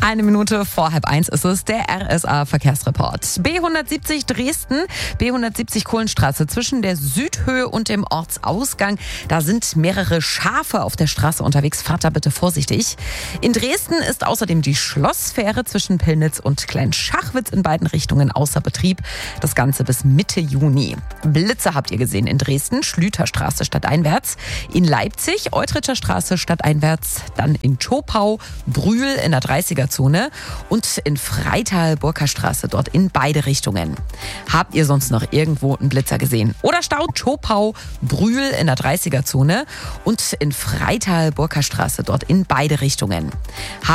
Eine Minute vor 12:30 ist es, der RSA-Verkehrsreport. B170 Dresden, B170 Kohlenstraße zwischen der Südhöhe und dem Ortsausgang. Da sind mehrere Schafe auf der Straße unterwegs. Fahrt da bitte vorsichtig. In Dresden ist außerdem die Schlossfähre zwischen Pillnitz und Kleinschachwitz in beiden Richtungen außer Betrieb. Das Ganze bis Mitte Juni. Blitze habt ihr gesehen in Dresden, Schlüterstraße stadteinwärts. In Leipzig, Eutritscher Straße stadteinwärts. Dann in Zschopau, Brühl in der 30er-Zone und in Freital, Burkerstraße, dort in beide Richtungen. Habt ihr sonst noch irgendwo einen Blitzer gesehen? Oder Stau? Zschopau, Brühl in der 30er-Zone und in Freital, Burkerstraße, dort in beide Richtungen.